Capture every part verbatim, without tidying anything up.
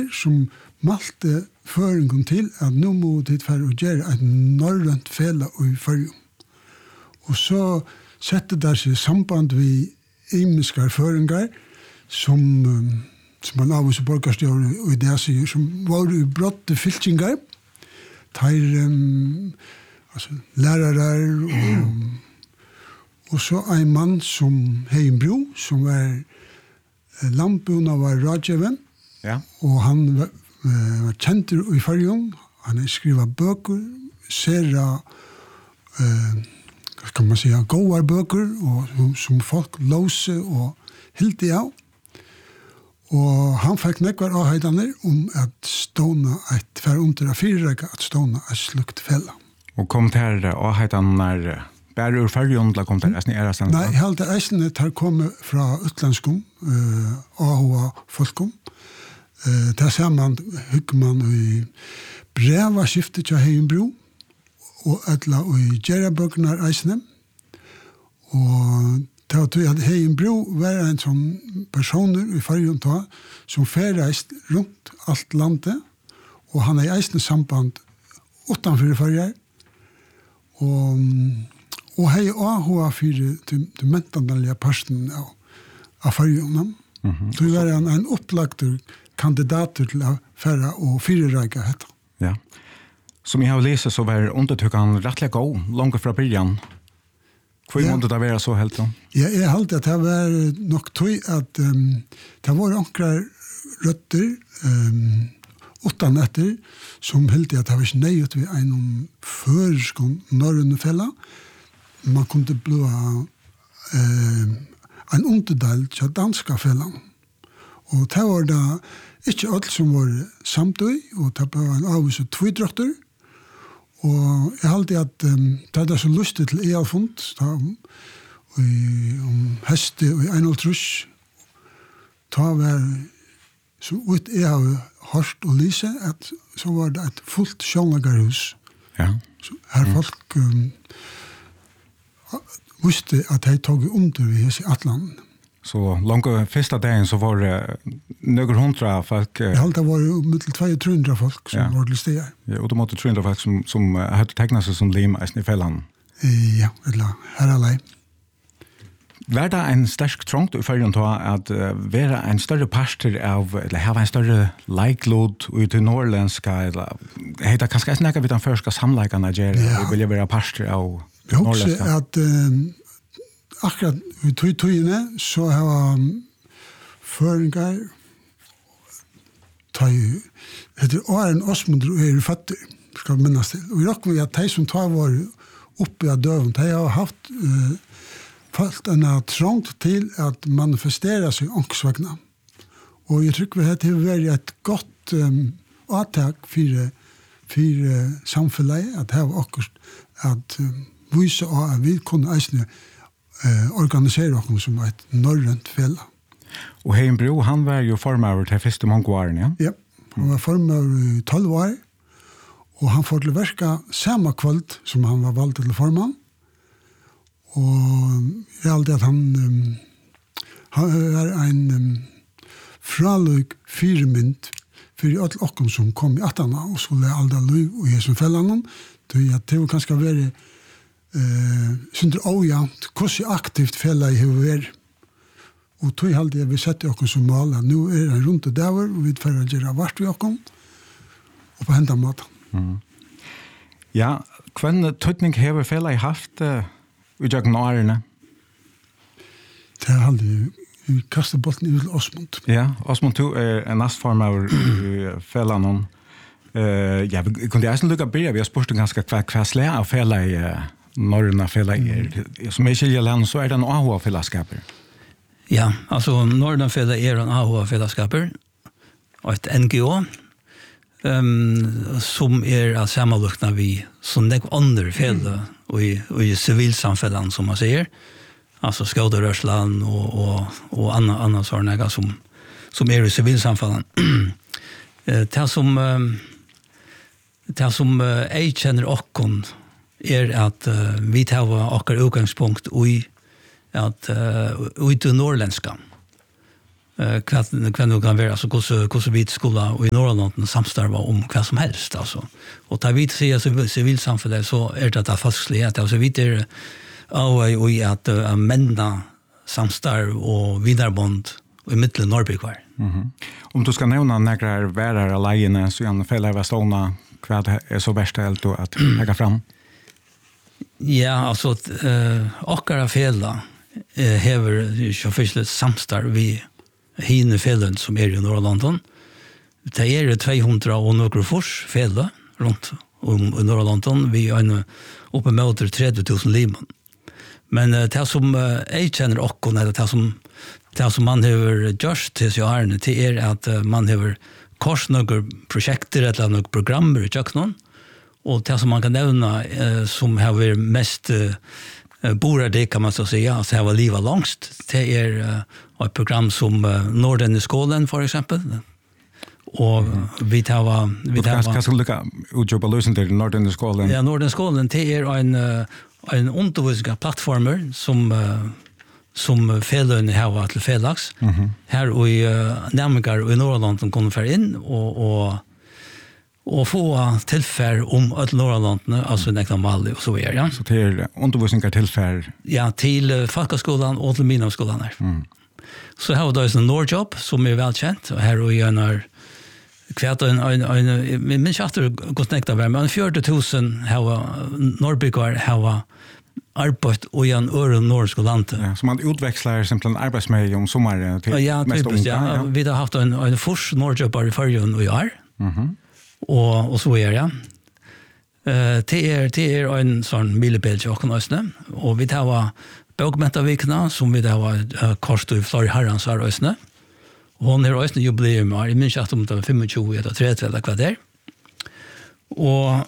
som malte føringen til at nå må det for å gjøre et norrønt fele i føringen. Og så sette der seg samband ved imiske føringer som, som man av oss borgerstjører og i det sier, som var i brotte fylkinger, tar um, altså, lærere og, og så en mann som Heimbro, som var Lampuna var rådgjeven, ja. Og han var, uh, var kjent i Førjung. Han har skrivet bøker, sera, uh, hva kan man si, gode bøker, og, som, som folk låse og hilde av. Og han fikk nekvar avheidene om at stående et færre under av fyrreika, at stående et slukt fella. Og kom til avheidene når bare ur Førjung kom til eisen i Erastand? Nei, helt eisen har kommet fra utlandskom, uh, Ahoa folkom. Uh, der ser man, hygger man i breva skiftet til Heimbro, og etla i Gjerabøkene eisene. Og det var at Heimbro var en sånn personer i Førjung ta, som ferreist rundt alt landet, og han er eisene samband utenfor Førjung. Og Og hei ahua fyrir til, til mentandalige parsten av, av Førjungen. Mm-hmm. Så var han en opplagtur kandidater til å fære og fyrirreika hetta. Ja. Som jeg har lest så var undertøkken rettelig god, langt fra byrjan. Hvor ja. Måtte det være så helt da? Ja, jeg halte at det var nok tøy at um, det var ankrar røtter um, åttan etter som helt at det var ikke nøyet ved en føreskånd norrønne fella. Man kunde blåa eh, en underdel til danska fellan. Og det var da ikke alt som var samtøy, og det var en avvis og tvidrøkter. Og jeg halte at um, det er så lustig til e-alfond, da um, um, heste og einoltrus, da var så ut jeg har hørt og lyse, at så var det et fullt sjånlagerhus. Ja. Så her mm. folk um, visste at jeg tog under i hese Atlanden. Så langt første dagen så var det nøkker hundra folk? Jeg halte det var jo mittel två tre hundra folk som ja. Var til stede. Ja, og du måtte tre hundra folk som, som hadde tegnet seg som lim i fellan? Ja, eller her alei. Var det en sterk trångt i Førjung til at uh, være en større parster av, eller ha en større leiklod ut i norrländska, eller heter kanskje jeg snakker vi den første samleikene gjør, ja. Vi vil være parster av jeg husker at um, akkurat i tog togene så har um, føringar heter Åren Åsmundr og er i fatter, skal vi minnes til. Og vi råkker vi at de som tar var oppe av døven, de har haft uh, falt en trångt til at manifestera seg ångsvagna. Og jeg tror vi at det har vært et godt um, avtak for, for uh, samfunnet, at det har akkurat at um, vise av at vi kunne eisne uh, organisere oss som et norrønt fella. Og Heimbro, han var jo formøver til første mange årene, ja? Ja, han var formøver i tolv år, og han får til å verka samme kveld som han var valgt til formann. Og jeg aldri at han, um, han er en um, fraløg firemynd for alle okken som kom i attana, og skulle aldri løy og i som fellan. Det var kanskje være Uh, synder ojant, hvordan aktivt fella i hever. Og tog halde jeg vi sette oss som mål, at nå er det rundt og døver, og vi får gjøre vart vi oss, og på hendt måten. Mm. Ja, hvem tøytning hever fella i haft uh, utjøkken årene? Det er halde vi kastet bolten ut til Åsmund. Ja, Åsmund to er en nastform av fella noen. Uh, ja, vi kunne jeg sånn lukke byrja, vi har spørst ganske hva, hva slag av fella i uh, norrøna fella er. Som jeg skiljer land, så er det en A H A-fellaskaper. Ja, altså norrøna fella er en A H A-fellaskaper, og et N G O, um, som er av sammenlukna vi som nek andre fella, og i, og i civilsamfellan, som man sier, altså Skåderørsland og, og, og anna, anna sånne som, som er i civilsamfellan. Det som det som jeg kjenner okkon er at uh, vi tar okkar utgangspunkt i at uh, ut i norrländska eh kvad kvad nu kan vara så hur så hur så vitt skola och i Norrland samstarva om vad som helst alltså. Och ta vitt se så civilsamhället så är det att fastslå att så vitt är och och att amenda samstarv och vidarbond i mitten Norrby kvar. Mhm. Om du ska nämna några värre allianser så gärna fälla var ståna kvad är så värst helt då att lägga fram. Ja, alltså eh och fälla eh häver ju officiellt samstarv vi hinne fällen som är i Norrland. Det är tvåhundra och några fors fälla runt om i Norrland. Vi har en uppe mot trettio tusen liman. Men det som jag känner och när det som det som man har gjort till sig är det är att man har kors några projekt eller några programmer i Jackson och det som man kan nämna som har mest bor det kan man så säga så här var livet långst det är ett program som Norden i skolan för exempel och vi tar vi tar kan ska lucka utjobba lösen till Norden i skolan. Ja, Norden skolan det är en en undervisningsplattformer som som fällen har till fällax. Mhm. Här och i närmare i Norrland som kommer för in och och och få tillfär om att Norrland alltså nästa Mali och så är ja. Så till undervisningar tillfär. Ja, till folkskolan och till minskolan där. Mm. Så här då är en Nordjob som är välkänt och här och gör kvart en en en men chatter gått nästa vem men fjorton tusen har Norrbyggar har arbetat och i en öron norrskolan. Ja, så man utväxlar simpelt arbetsmiljö om sommaren till ja, mest unga. Ja, ja, vi har haft en en fors Nordjobbar i förrjun och i år. Mhm. Och och så är det. Eh det är det är en sån milibelge och knäsne och vi tar bokmentavikna som vi har kost i Florida Harrans har ösne. Hon har ösne jubileum i minst att om det tjugofem eller trettio eller vad där. Och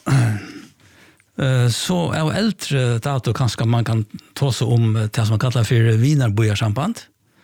eh så är äldre dato kanske man kan ta sig om det som man kallar för Wienerbojarsamband.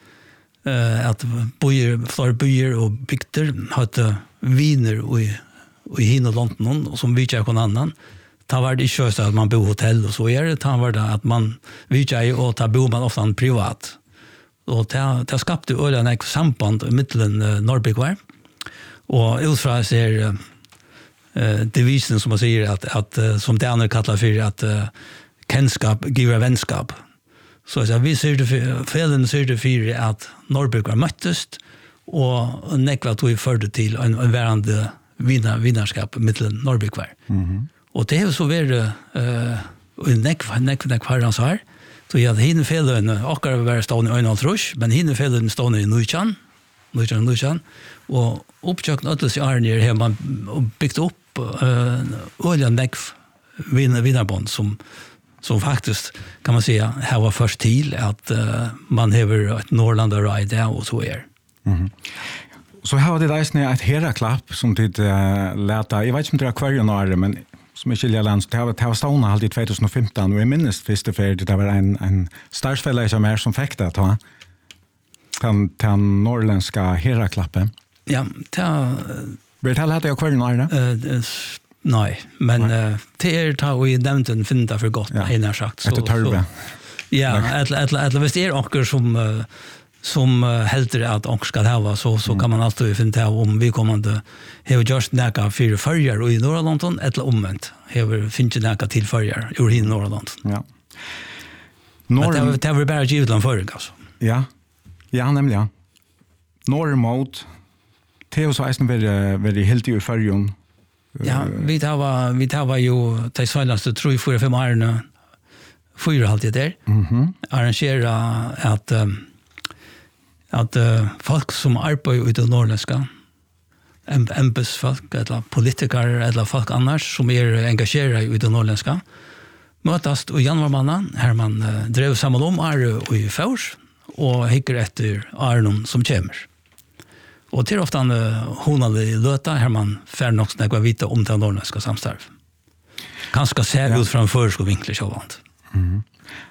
Eh att bojer Florida bojer och bygder hade viner och och i hinna London och som vi inte kan annan. Ta var det så att man bor hotell och så är det ta var det att man vi inte och ta bor man ofta privat. Och det det skapade ölen ett samband mellan Norrby kvar. Och utfra ser eh devisen som man säger att att som det andra kallar för att kunskap ger vänskap. Så så vi ser det för fällen ser det för att Norrby kvar möttes och nekva tog i förde till en, en värande vinnar vinnarskap mellan Norrby kvar. Mhm. Och det är så väl eh en nekva nekva kvar han sa. Så jag hade hinner fällen och var stående i en trusch, men hinner fällen stående i Nuchan, Nuchan Nuchan och uppkökt att så är ner hemma byggt upp eh oljan nekv vinnar vinnarbond som som faktiskt kan man säga här var först till att uh, man har ett Norrlanda ride och så är. Mhm. Så här var det reisne ett Heraklapp som tid uh, läta. Jag vet inte om det är kvar januari men som är skilja land så det har det har stått alltid tjugo femton och i minst första för det var en en startfälla som är som fick det va. Kan kan norrländska Heraklappen. Ja, ta vill det hade jag kvar januari. Eh nej, men uh, det är ta och i nämnden finna för gott ja. Innan sagt så. så ja, att att att visst är onkel som uh, som uh, helter att onkel ska ha så så mm. kan man alltid finna om vi kommer att have just näka för förjar i Norrland eller omvänt. Have finna näka till förjar i Norrland. Ja. Norr det var bara givet den förr alltså. Ja. Ja, nämligen. Norrmot Theo så är det väldigt helt i förjon. Ja, vi tar vi tar ju de senaste tre fyra fem åren fyra alltid där. Mhm. Arrangera att att folk som arbetar ute i norrländska ämbetsfolk eller politiker eller folk annars som är engagerade ute i norrländska mötas i januari månad här man drev samman om är i Fors och hickar efter Arnon som kommer. Och till ofta hon hade löta här man fär nog snägga vita om den norrländska samstarv. Kanske se ja. Ut framför ska vinkla så vant. Mhm.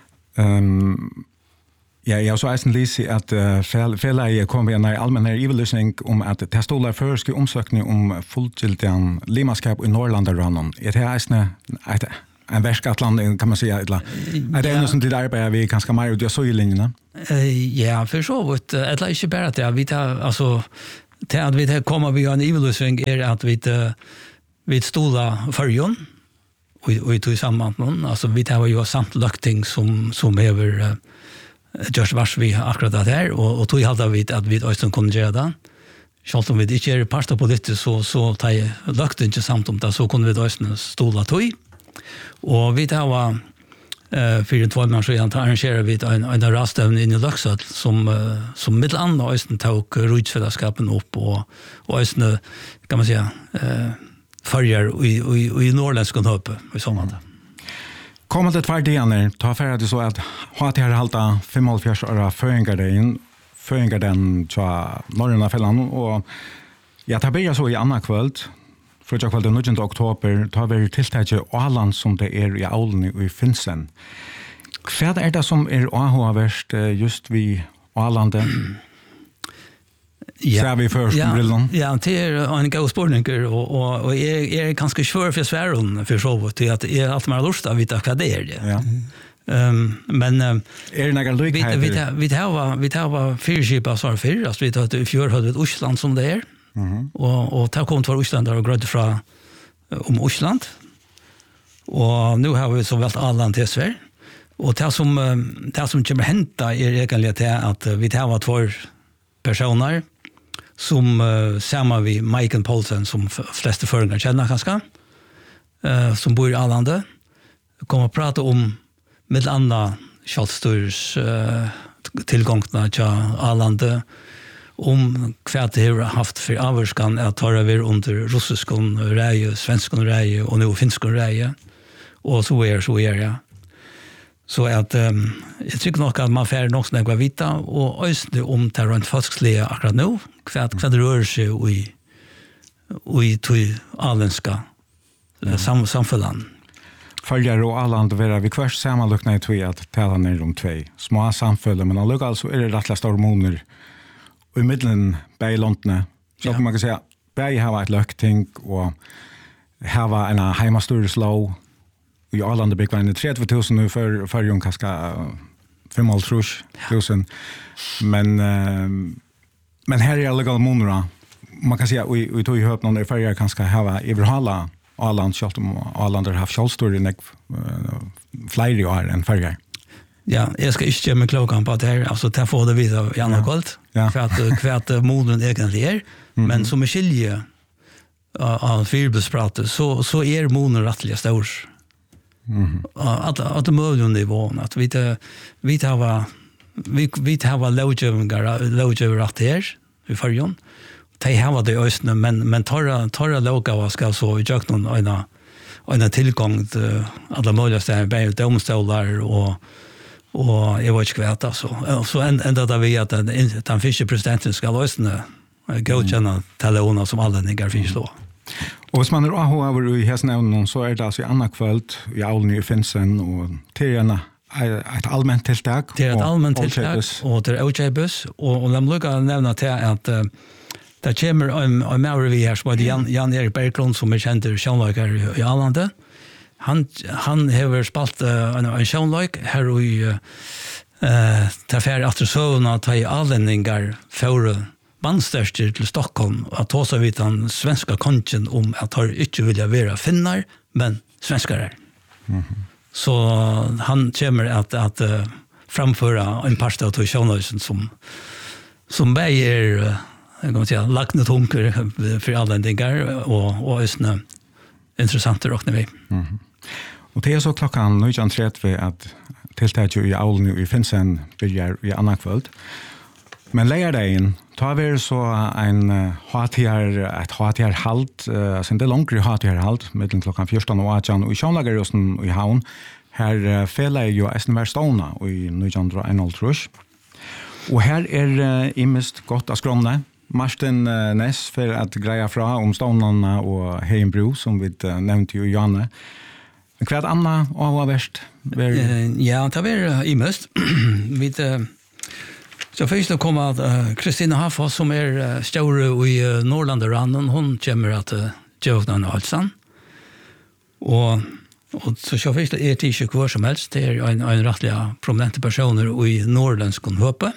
Ehm ja, jag så är Lise att fel fel kommer en allmän evaluering om att testola förska omsökning om fullgiltiga limaskap i Norrland rannon. Det är en en väskatland kan man säga eller. Är det något som det arbetar vi kanske mer ut så i linjerna? Uh, ja, för så vet eller inte bara att vi tar alltså till att vi kommer vi en evolution är att vi vi stola förjon och och till samman någon alltså vi tar ju samt lukting som som över uh, just vars vi akkurat det här och och tog hade vi att vi också kunde göra det. Självt om vi inte är part på det så så tar jag lukting inte samt om det så kunde vi också stola tog. Och vi tar var Eh för en två månader sedan arrangerade vi en en rastövning in i Luxor som uh, som mittelanda östen tog rutsfällskapen upp och och östen kan man säga eh förjar i i i norrländska hopp i sommar. Kommer det två dagar ta för det så att ha till halta femhundra år föringardagen föringardagen så norrna fällan och jag tar börja så i andra kväll. För jag kvällde nittonde oktober tar vi tilltaget Åland som det är i Aulen i Finsen. Vad är det som är avhåverst just vid Ålande? Ja, ser vi först ja, brillen. Ja, det är en god spårning och och och är är ganska svår för sväron för så till att är allt mer lust att veta vad det är det. Ja. Ehm men är det några likheter? Vi vi vi har vi har fyrskip så för alltså vi tar i fjör hade ett Island som det är. Mhm. Och och tar kom till Island och gröd från om Island. Och nu har vi så väl Åland till Sverige. Och det som det som kommer hända är egentligen det att vi har två personer som uh, samma vi Michael Paulsen som flesta föreningar känner ganska uh, som bor i Ålande kommer att prata om med andra kjallstors uh, tillgångarna till Ålande om vad det har haft för avvarskan att ta över under russiskon reje, svenskon reje och nu finskon reje och så är så är ja. Så att um, jag tycker nog att man får nog snägga vita och ösne om det runt fastsliga akkurat nu kvart kvart rör sig i i till allenska mm. sam samfällan. Följer och Åland vara vi kvar samma lucka i två att tala ner om två små samfällen men alltså alltså är det rättla stormoner i mitten bei London. Så kan man kan säga bei har ett lökting och här var en hemmastorslå i Ålanda bygg var en trettio tusen nu för för Jon Kaska femhundra tusen. Men uh, men här är legal monra. Man kan säga vi vi tog ju hört någon för jag kanske ha överhalla Åland skalt om Åland har haft självstoryn uh, flyger år än förr. Ja, jag ska inte med klockan på det här. Alltså, det får det vidare i andra kvällt. Ja. För att kvart moden egentligen är. Mm. Men som är skilje av fyrbespratet så, så är moden rättliga stor. Mm. Att, att det möjliga nivån. Att vi tar vi tar vi, vi tar lovgivningar lovgivningar rätt här i förrjon. De har det i östna, men, men torra, torra lovgivningar ska så i köknen och en tillgång till alla möjliga ställen. Domstolar och och jag vet inte vad alltså så ända där vi att den den fiske presidenten ska lösna godkänna telefoner som alla niggar finns då. Och hvis man är över i hästnävnen så är det alltså i andra kvällt i Aulen i Finsen och till gärna ett allmänt tilltag. Det är ett allmänt tilltag och det är O J-buss och, och de lukar nämna till att uh, det kommer en, en mer vi här som är Jan, Jan Erik Berglund som är känd i Sjönlökar i Ålande. Han han har spalt uh, en en sjönløk här i eh ta färd efter såna att ta allänningar för bandstörster till Stockholm att ta så vitt den svenska konchen om att har inte vilja vara finnar men svenskar är. Mm. Så han kommer att att uh, framföra en pasta till sjönlösen som som bäger uh, jag kan säga lackna tunker för allänningar och och ösna intressant att räkna vi. Mm. Och det är så klockan nitton trettio att tilltaget i Aulen i Finsen börjar i annan kväll. Men lärdagen tar vi så en H T R ett H T R halt uh, sen det långre H T R halt mellan klockan fjorton och arton och i Sjönlagerösten i Havn här fäller ju Estenvärstona och i nitton elva. Och här är uh, imest gott att skromna. Martin uh, Ness för att greja fra om stånarna och Heimbro som vi uh, nämnde ju Janne. Men kvart Anna och vad värst? Uh, ja, det var i mest. Vi uh, så först då kommer uh, Kristina Haffas som är uh, stor i uh, Norrlanderanden. Hon kommer att uh, göra den halsen. Och Og så så finns det är det inte kvar som helst. Det är en, en rättliga prominenta personer i norrländskon höpe.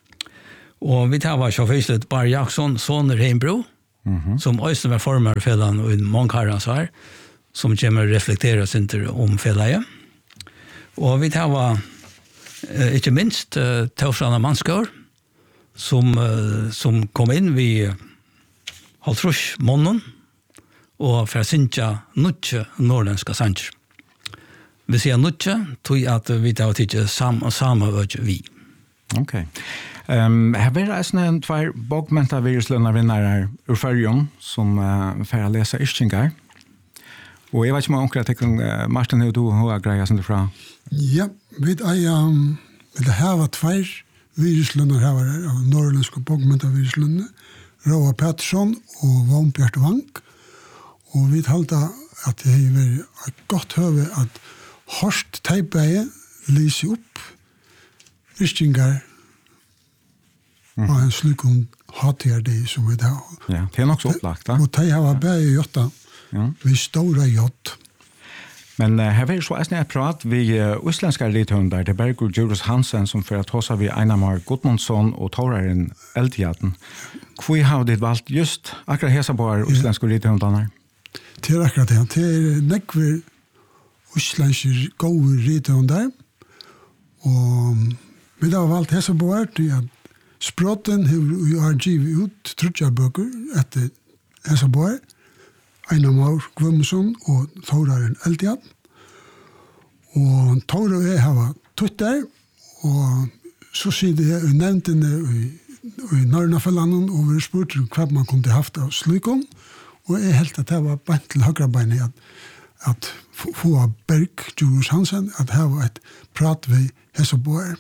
Og vi tar var så finns det Bar Jackson, Soner Heimbro, mm-hmm. som också var formar fellan och många herrans här, som kommer reflektera sig inte om fellaje. Og vi tar var eh, inte minst eh, Torsanna Manskår, som, eh, som kom in vid halvtrus månen, og for Sintja Nutje norrländska sanger. Vi sier Nutje, tog at vi tar til sam, samme øde vi. Ok. Um, her vil jeg sånn tvær bokmenta viruslønnervinnere ur Førjøen som uh, får lese Ischingar. Og jeg vet ikke om jeg tenker, uh, Martin, hur du har greia sånn fra? Ja, vi er um, vil ha tvær viruslønnerhavere av norrländska bokmenta viruslønner, Roa Pettersson og Von Bjart Vank. Og vi talte at det har vært et godt høve at Horst Teipeie lyser opp Ischingar mm. og en slik om hater det som vi har. Ja, det er nok så opplagt, da. Og de har vært bare gjort ja. Vi stora gjort. Men uh, her vil så jeg snart prate vi uh, uslenska lithundar, det er Bergur Djurus Hansen som for at hos vi Einamar Gudmundsson og Toraren Eldjaten. Hvor har du valgt just akkurat hesa på uslenska lithundarna? Det er akkurat det. Det er nekver uslenske gode lithundar. Og vi har valgt hesa på her til at Sprotten har givet ut trutjarbøker etter hesa på her. Einamar Gudmundsson og Toraren Eldjaten. Og Tore og jeg har Twitter, og så sier det jeg nevnte det i, i Norrnafellanen, og vi spurte hva man kunne haft av slukon, og jeg helt at det var bare til høyrebeinet at, at få av Berg, Djurus Hansen, at det var et prat ved Hesabåer.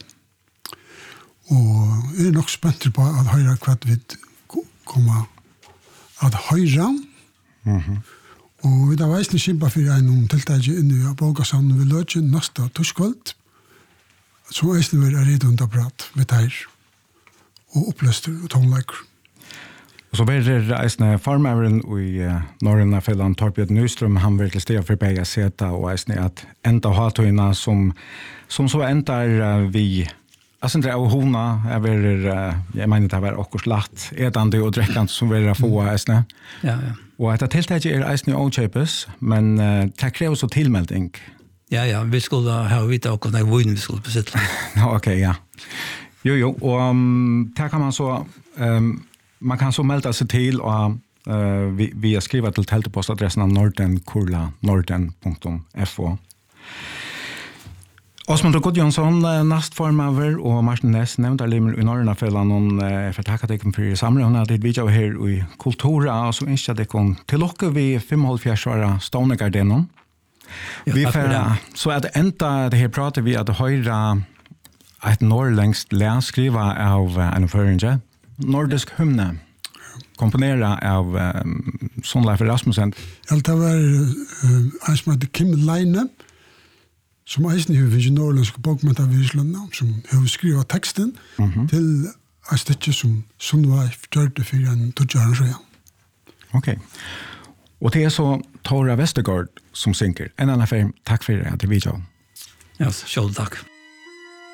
Og jeg er nok spent på at høyre hva vi kommer at høyre, mm-hmm. Og vi har veislig kjempa for en tiltak inne i Bågasan og vi løtje nasta torskvalt, som veislig var redd under prat med teir og oppløster og tonleiker. Og så var det eisne farmæveren i uh, Norrøna Fellan Torbjørn Nystrøm, han var til sted for begge seta og eisne at enda hatøyna som, som så endar uh, vi altså det er jo hona, jeg, var, uh, jeg mener det var okkur slatt edande og drekkant som var få eisne. Ja, ja. Og etter tiltaket er eisne åkjøpes, men uh, det krever så tilmelding. Ja, ja, vi skulle ha vite akkurat når vun vi skulle besitte. Ok, ja. Jo, jo, og um, det kan man så, um, man kan så melde seg til, og uh, vi, vi har skrivet til teltepostadressen av norden kurla norden punktum f o. Osmund Gudjonsson, nastformaver, og Martin Ness, nevntarlimer i Norrnafellan, og jeg får takke deg for samlingen av ditt video her i Kultura, og så ønsker jeg deg til dere vi femoghalvfjerds-åra Stånegardenon. Vi får, så er det enda det her prater vi at høyre et norrlengst læskriva av en føringe, nordisk hymne, komponera av um, Sonleif Rasmussen. Ja, det var uh, en som heter Kim Leine, som eisen i huvud i norrlandske bokmentavislene, som har skrivet teksten mm-hmm. til en stykke som Sonleif gjørte for en tøtjaren seg. Ok. Og det er så Tora Vestergaard som synker. En annen film, takk for at du vidtjør. Ja, selv takk.